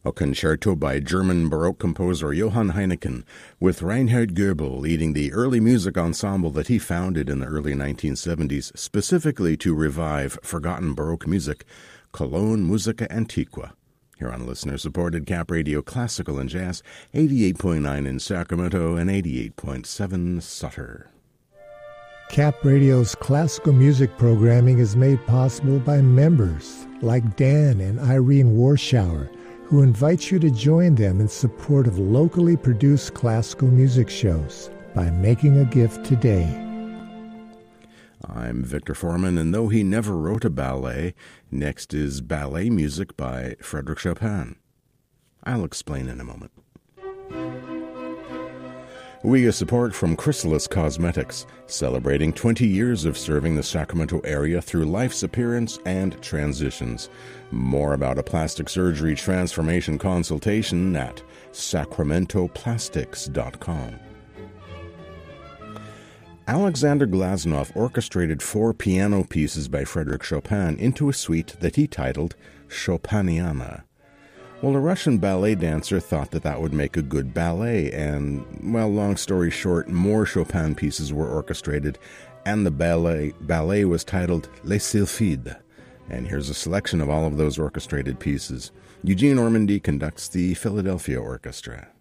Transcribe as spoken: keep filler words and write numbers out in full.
a concerto by German Baroque composer Johann Heineken, with Reinhard Goebel leading the early music ensemble that he founded in the early nineteen seventies, specifically to revive forgotten Baroque music, Cologne Musica Antiqua. Here on listener-supported Cap Radio Classical and Jazz, eighty-eight point nine in Sacramento and eighty-eight point seven Sutter. Cap Radio's classical music programming is made possible by members like Dan and Irene Warschauer, who invites you to join them in support of locally produced classical music shows by making a gift today. I'm Victor Foreman, and though he never wrote a ballet, next is ballet music by Frédéric Chopin. I'll explain in a moment. We get support from Chrysalis Cosmetics, celebrating twenty years of serving the Sacramento area through life's appearance and transitions. More about a plastic surgery transformation consultation at sacramento plastics dot com. Alexander Glazunov orchestrated four piano pieces by Frédéric Chopin into a suite that he titled Chopiniana. Well, a Russian ballet dancer thought that that would make a good ballet, and, well, long story short, more Chopin pieces were orchestrated, and the ballet, ballet was titled Les Sylphides. And here's a selection of all of those orchestrated pieces. Eugene Ormandy conducts the Philadelphia Orchestra.